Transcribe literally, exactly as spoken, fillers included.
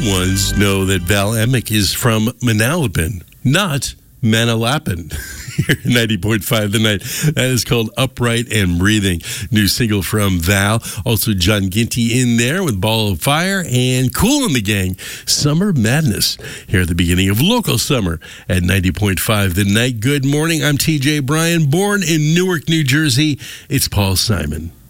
ones know that Val Emick is from Manalapan, not Manalapan. Here at ninety point five The Night. That is called Upright and Breathing. New single from Val. Also John Ginty in there with Ball of Fire, and Kool and the Gang, Summer Madness. Here at the beginning of local summer at ninety point five The Night. Good morning. I'm T J Bryan, born in Newark, New Jersey. It's Paul Simon.